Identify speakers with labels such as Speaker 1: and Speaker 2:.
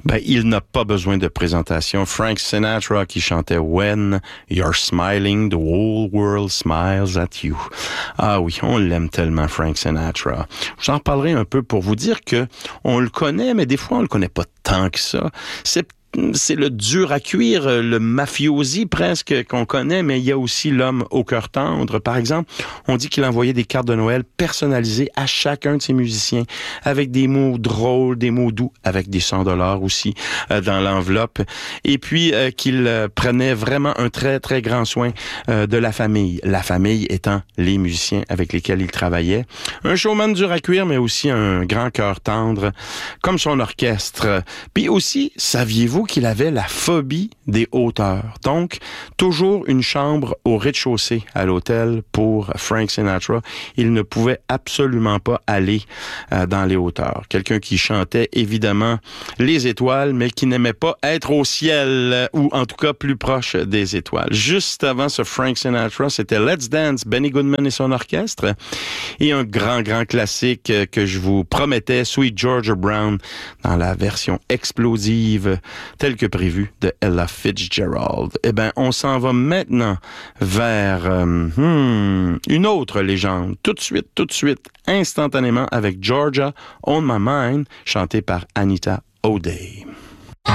Speaker 1: Ben, il n'a pas besoin de présentation. Frank Sinatra qui chantait When You're Smiling, the whole world smiles at you. Ah oui, on l'aime tellement, Frank Sinatra. J'en reparlerai un peu pour vous dire que on le connaît, mais des fois on le connaît pas tant que ça. C'est le dur à cuire, le mafiosi presque qu'on connaît, mais il y a aussi l'homme au cœur tendre. Par exemple, on dit qu'il envoyait des cartes de Noël personnalisées à chacun de ses musiciens, avec des mots drôles, des mots doux, avec des $100 aussi dans l'enveloppe. Et puis qu'il prenait vraiment un très, très grand soin de la famille. La famille étant les musiciens avec lesquels il travaillait. Un showman dur à cuire, mais aussi un grand cœur tendre, comme son orchestre. Puis aussi, saviez-vous qu'il avait la phobie des hauteurs. Donc, toujours une chambre au rez-de-chaussée à l'hôtel pour Frank Sinatra. Il ne pouvait absolument pas aller dans les hauteurs. Quelqu'un qui chantait évidemment les étoiles, mais qui n'aimait pas être au ciel, ou en tout cas plus proche des étoiles. Juste avant ce Frank Sinatra, c'était Let's Dance, Benny Goodman et son orchestre, et un grand, grand classique que je vous promettais, Sweet Georgia Brown, dans la version explosive, tel que prévu, de Ella Fitzgerald. Eh bien, on s'en va maintenant vers une autre légende, tout de suite, instantanément, avec Georgia on My Mind, chantée par Anita O'Day.